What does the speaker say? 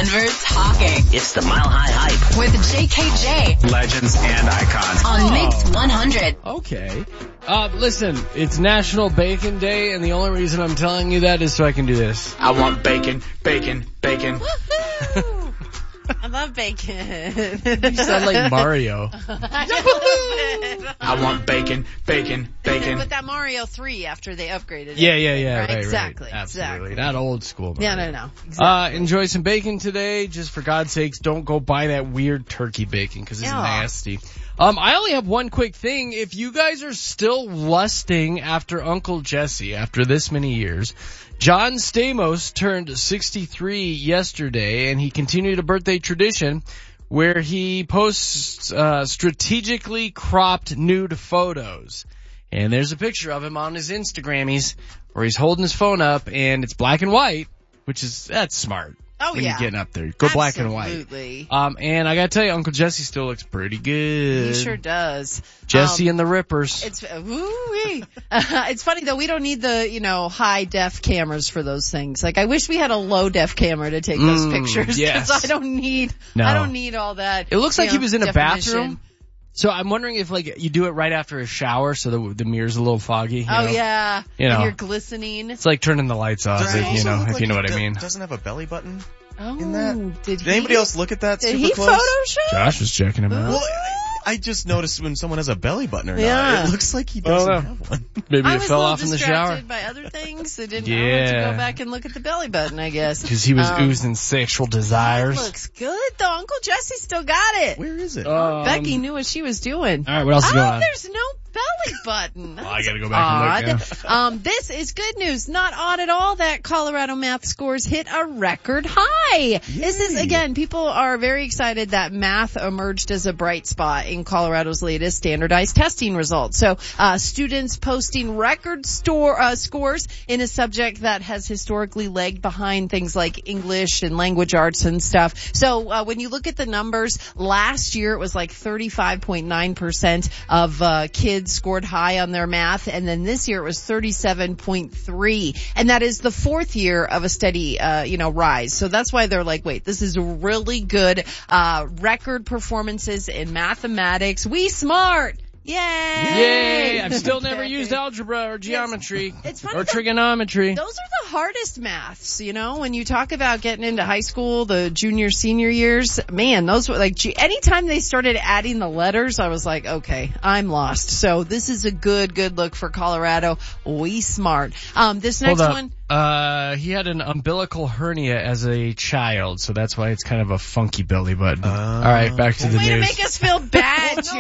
Denver talking. It's the Mile High Hype With JKJ Legends and icons. on Mix 100. Okay. Listen, it's National Bacon Day, and the only reason I'm telling you that is so I can do this. I want bacon, bacon, bacon. Woohoo! I love bacon. You sound like Mario. I want bacon, bacon, bacon. With that Mario 3 after they upgraded it. Yeah, Right? right. Exactly. Absolutely. Not old school Mario. No. Exactly. Enjoy some bacon today. Just for God's sakes, don't go buy that weird turkey bacon because it's Ew. nasty. I only have one quick thing. If you guys are still lusting after Uncle Jesse after this many years, John Stamos turned 63 yesterday, and he continued a birthday tradition where he posts strategically cropped nude photos. And there's a picture of him on his Instagrammies where he's holding his phone up, and it's black and white, that's smart. Oh, when yeah. you're getting up there. Go black and white. Absolutely. And I gotta tell you, Uncle Jesse still looks pretty good. He sure does. Jesse and the Rippers. It's funny though, we don't need the, high def cameras for those things. Like I wish we had a low def camera to take those pictures. Yes. Cause I don't need all that. It looks like he was in a definition. bathroom. So I'm wondering if you do it right after a shower so the mirror's a little foggy. You know? Yeah. You know. And you're glistening. It's like turning the lights off, Right. if you know what I mean. Doesn't have a belly button Oh, in that. did anybody else look at that Did super he close? Photoshop? Josh was checking him out. Well, I just noticed when someone has a belly button or not. Yeah. It looks like he I don't doesn't know. have one. Maybe I it was fell a little off in the shower. distracted by other things. I didn't want to Yeah. go back and look at the belly button, I guess. Because he was oozing sexual desires. Looks good though. Uncle Jesse still got it. Where is it? Becky knew what she was doing. All right, what else is going on? There's no belly button. I gotta go back and look. Yeah. This is good news. Not odd at all that Colorado math scores hit a record high. This is, again, people are very excited that math emerged as a bright spot in Colorado's latest standardized testing results. So, students posting record scores in a subject that has historically lagged behind things like English and language arts and stuff. So, when you look at the numbers, last year it was like 35.9% of kids scored high on their math, and then this year it was 37.3, and that is the fourth year of a steady rise. So that's why they're like, wait, this is really good record performances in mathematics. We smart. Yay! I've still never used algebra or geometry It's funny or that trigonometry. those are the hardest maths, when you talk about getting into high school, the junior, senior years, man, those were like, anytime they started adding the letters, I was like, okay, I'm lost. So this is a good look for Colorado. We smart. This next Hold up. one. He had an umbilical hernia as a child, so that's why it's kind of a funky belly button. All right, back to the Way to news. make us feel bad,